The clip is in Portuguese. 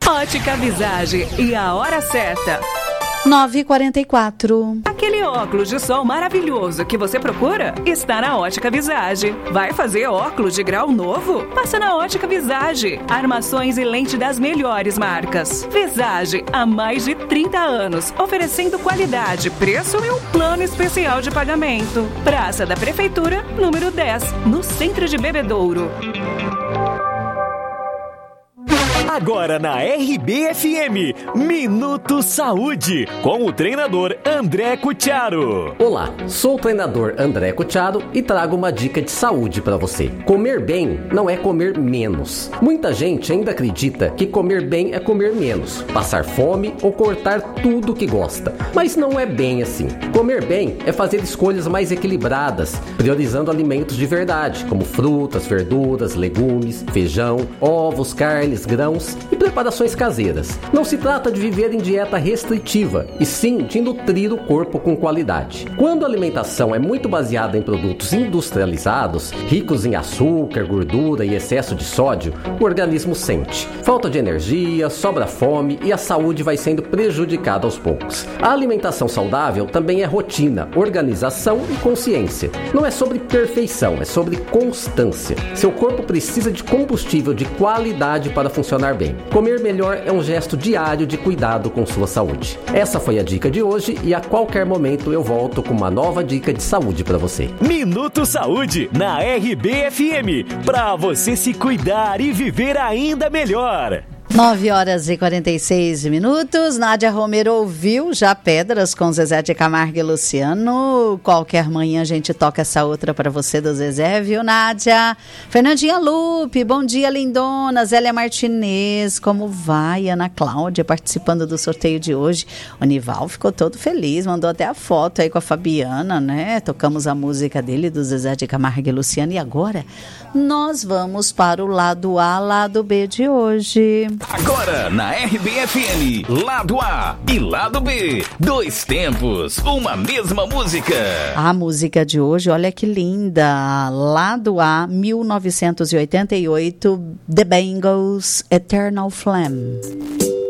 Ótica Visage e a hora certa. 9h44. Aquele óculos de sol maravilhoso que você procura está na Ótica Visage. Vai fazer óculos de grau novo? Passa na Ótica Visage. Armações e lente das melhores marcas. Visage, há mais de 30 anos, oferecendo qualidade, preço e um plano especial de pagamento. Praça da Prefeitura, número 10, no centro de Bebedouro. Agora na RBFM, Minuto Saúde, com o treinador André Cutiaro. Olá, sou o treinador André Cutiaro e trago uma dica de saúde para você. Comer bem não é comer menos. Muita gente ainda acredita que comer bem é comer menos, passar fome ou cortar tudo que gosta. Mas não é bem assim. Comer bem é fazer escolhas mais equilibradas, priorizando alimentos de verdade, como frutas, verduras, legumes, feijão, ovos, carnes, grãos e preparações caseiras. Não se trata de viver em dieta restritiva, e sim de nutrir o corpo com qualidade. Quando a alimentação é muito baseada em produtos industrializados, ricos em açúcar, gordura e excesso de sódio, o organismo sente falta de energia, sobra fome e a saúde vai sendo prejudicada aos poucos. A alimentação saudável também é rotina, organização e consciência. Não é sobre perfeição, é sobre constância. Seu corpo precisa de combustível de qualidade para funcionar bem. Comer melhor é um gesto diário de cuidado com sua saúde. Essa foi a dica de hoje e a qualquer momento eu volto com uma nova dica de saúde para você. Minuto Saúde na RBFM, para você se cuidar e viver ainda melhor. 9h46. Nádia Romero ouviu já Pedras com Zezé de Camargo e Luciano. Qualquer manhã a gente toca essa outra para você do Zezé, viu, Nádia? Fernandinha Lupe, bom dia, lindona. Zélia Martinez, como vai? Ana Cláudia participando do sorteio de hoje. O Nival ficou todo feliz, mandou até a foto aí com a Fabiana, né? Tocamos a música dele, do Zezé de Camargo e Luciano. E agora nós vamos para o lado A, lado B de hoje. Agora na RBFM, lado A e lado B, dois tempos, uma mesma música. A música de hoje, olha que linda, lado A, 1988, The Bangles, Eternal Flame.